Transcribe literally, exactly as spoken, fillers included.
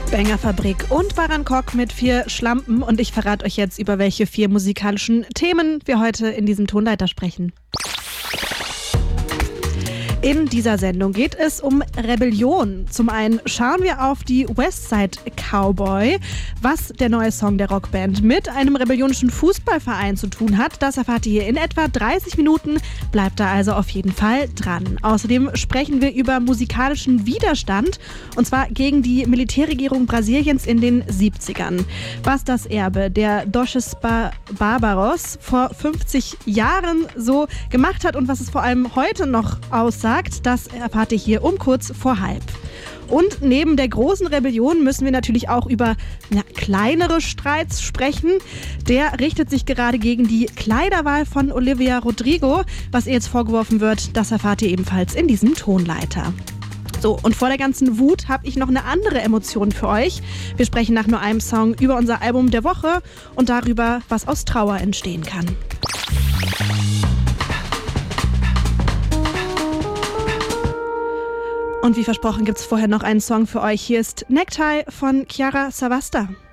Bangerfabrik und Baran Kok mit vier Schlampen und ich verrate euch jetzt, über welche vier musikalischen Themen wir heute in diesem Tonleiter sprechen. In dieser Sendung geht es um Rebellion. Zum einen schauen wir auf die Westside Cowboy. Was der neue Song der Rockband mit einem rebellionischen Fußballverein zu tun hat, das erfahrt ihr hier in etwa dreißig Minuten. Bleibt da also auf jeden Fall dran. Außerdem sprechen wir über musikalischen Widerstand, und zwar gegen die Militärregierung Brasiliens in den siebzigern. Was das Erbe der Doces Bar- Barbaros vor fünfzig Jahren so gemacht hat und was es vor allem heute noch aussagt, das erfahrt ihr hier um kurz vor halb. Und neben der großen Rebellion müssen wir natürlich auch über ja, kleinere Streits sprechen. Der richtet sich gerade gegen die Kleiderwahl von Olivia Rodrigo. Was ihr jetzt vorgeworfen wird, das erfahrt ihr ebenfalls in diesem Tonleiter. So, und vor der ganzen Wut habe ich noch eine andere Emotion für euch. Wir sprechen nach nur einem Song über unser Album der Woche und darüber, was aus Trauer entstehen kann. Und wie versprochen gibt es vorher noch einen Song für euch. Hier ist Necktie von Chiara Savasta.